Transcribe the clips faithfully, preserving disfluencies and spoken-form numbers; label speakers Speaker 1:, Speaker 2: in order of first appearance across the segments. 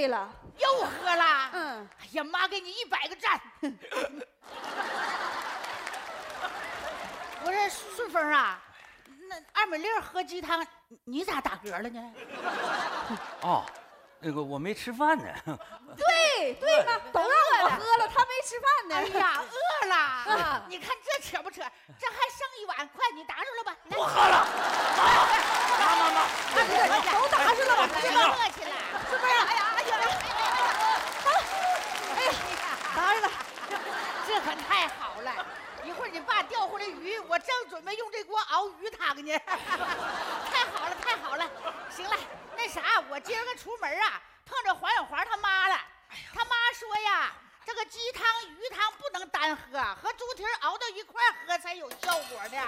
Speaker 1: 醉了，
Speaker 2: 又喝了。
Speaker 1: 嗯，
Speaker 2: 哎呀妈，给你一百个赞。我说顺风啊，那二美丽喝鸡汤，你咋打嗝了呢？
Speaker 3: 哦，那个我没吃饭呢。
Speaker 1: 对对嘛，都让我喝了，他没吃饭呢。
Speaker 2: 哎呀，饿了啊！你看这扯不扯？这还剩一碗，快你打上了吧。
Speaker 3: 不喝了。妈妈妈，
Speaker 1: 都打上了吧？
Speaker 2: 这个客气了，是不是？哎呀，哎呀，哎呀，
Speaker 1: 打上了，
Speaker 2: 这可太好了！一会儿你爸调回来鱼，我正准备用这锅熬鱼汤呢。太好了，太好了！行了，那啥，我今儿个出门啊，碰着黄小华他妈了。他妈说呀，这个鸡汤、鱼汤不能单喝，和猪蹄熬到一块喝才有效果的。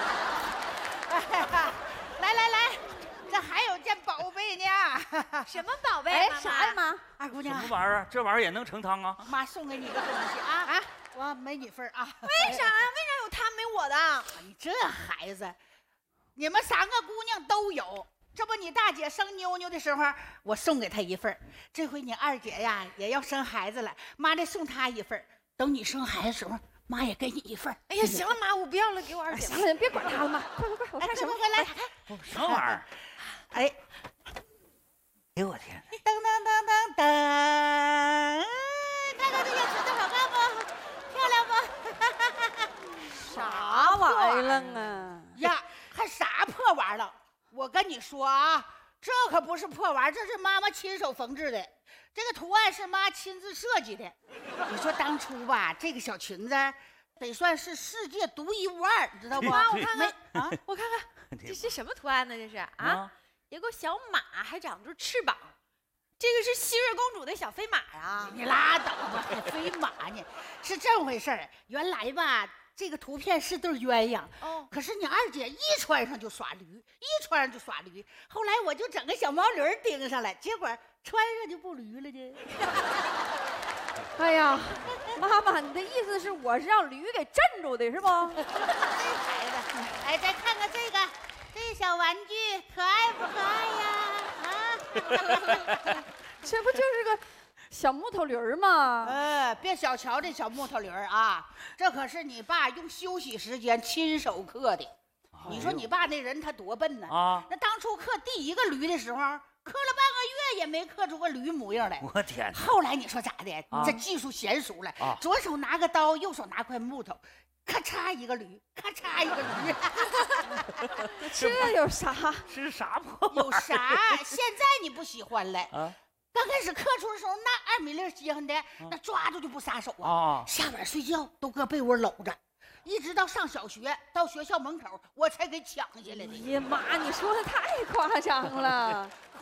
Speaker 2: 来来来，这还有件宝贝呢。
Speaker 4: 什么宝贝？
Speaker 1: 哎，
Speaker 4: 妈妈
Speaker 1: 啥呀妈？
Speaker 2: 二姑娘
Speaker 3: 什么，玩意儿？这玩意儿也能成汤啊？
Speaker 2: 妈送给你个东西啊啊！我没你份儿啊。
Speaker 4: 为啥？为啥有他没我的？
Speaker 2: 你这孩子，你们三个姑娘都有。这不，你大姐生妞妞的时候，我送给她一份儿。这回你二姐呀也要生孩子了，妈得送她一份儿。等你生孩子的时候，妈也给你一份儿。
Speaker 4: 哎呀，行了妈，我不要了，给我二姐。
Speaker 1: 行了，你别管他了妈，快快快，我看什么？
Speaker 2: 快来，
Speaker 3: 什么玩意儿？
Speaker 2: 哎，
Speaker 3: 哎呦我天！
Speaker 2: 噔噔噔噔噔，看看这小裙子好看不？漂亮不？
Speaker 1: 啥玩意儿啊？
Speaker 2: 呀，还啥破玩意儿了？我跟你说啊，这可不是破玩意儿，这是妈妈亲手缝制的。这个图案是妈亲自设计的。你说当初吧，这个小裙子得算是世界独一无二，你知道不？
Speaker 4: 妈，我看看
Speaker 2: 啊，
Speaker 4: 我看看，这是什么图案呢？这是啊，
Speaker 3: 啊
Speaker 4: 有个小马，还长着翅膀。这个是希瑞公主的小飞马啊！
Speaker 2: 你拉倒吧，还飞马呢？是这么回事儿。原来吧，这个图片是对鸳鸯，
Speaker 4: 哦，
Speaker 2: 可是你二姐一穿上就耍驴，一穿上就耍驴。后来我就整个小毛驴儿盯上了，结果穿上就不驴了呢。
Speaker 1: 哎呀，妈妈，你的意思是我是让驴给镇住的是不？
Speaker 2: 这孩子，哎，再看看这个，这小玩具可爱不可爱呀？啊，
Speaker 1: 这不就是个小木头驴儿吗？
Speaker 2: 呃，别小瞧这小木头驴儿啊，这可是你爸用休息时间亲手刻的。你说你爸那人他多笨呢？
Speaker 3: 啊！
Speaker 2: 那当初刻第一个驴的时候，刻了半个月也没刻出个驴模样来。
Speaker 3: 我天哪！
Speaker 2: 后来你说咋的？
Speaker 3: 啊
Speaker 2: 这技术娴熟了，
Speaker 3: 啊
Speaker 2: 左手拿个刀，右手拿块木头，咔嚓一个驴，咔嚓一个驴。
Speaker 1: 这有啥？
Speaker 3: 是啥破玩意儿？
Speaker 2: 有啥？现在你不喜欢了？
Speaker 3: 啊
Speaker 2: 刚开始刻出的时候，那二米粒稀罕的，那抓住就不撒手啊。
Speaker 3: 啊！
Speaker 2: 下边睡觉都搁被窝搂着，一直到上小学，到学校门口我才给抢下来的。
Speaker 1: 哎呀妈，你说的太夸张了。